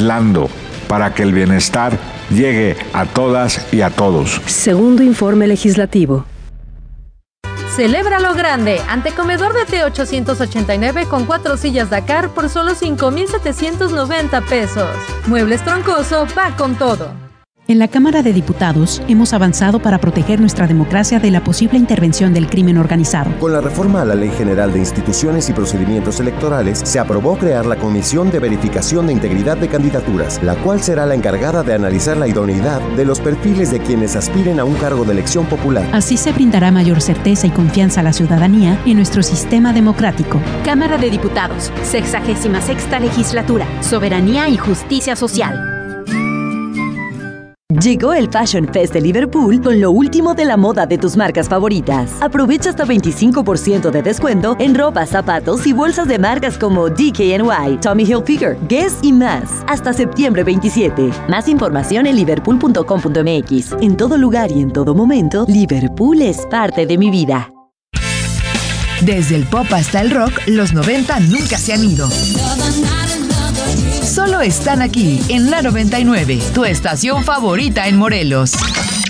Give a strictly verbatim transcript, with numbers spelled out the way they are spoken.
legislando para que el bienestar llegue a todas y a todos. Segundo informe legislativo. Celebra lo grande. Antecomedor de té ochocientos ochenta y nueve con cuatro sillas Dakar por solo cinco mil setecientos noventa pesos. Muebles Troncoso va con todo. En la Cámara de Diputados hemos avanzado para proteger nuestra democracia de la posible intervención del crimen organizado. Con la reforma a la Ley General de Instituciones y Procedimientos Electorales, se aprobó crear la Comisión de Verificación de Integridad de Candidaturas, la cual será la encargada de analizar la idoneidad de los perfiles de quienes aspiren a un cargo de elección popular. Así se brindará mayor certeza y confianza a la ciudadanía en nuestro sistema democrático. Cámara de Diputados, sexagésima sexta legislatura, soberanía y justicia social. Llegó el Fashion Fest de Liverpool con lo último de la moda de tus marcas favoritas. Aprovecha hasta veinticinco por ciento de descuento en ropa, zapatos y bolsas de marcas como D K N Y, Tommy Hilfiger, Guess y más. Hasta septiembre veintisiete. Más información en liverpool punto com punto m x. En todo lugar y en todo momento, Liverpool es parte de mi vida. Desde el pop hasta el rock, los noventa nunca se han ido. Solo están aquí, en la noventa y nueve, tu estación favorita en Morelos.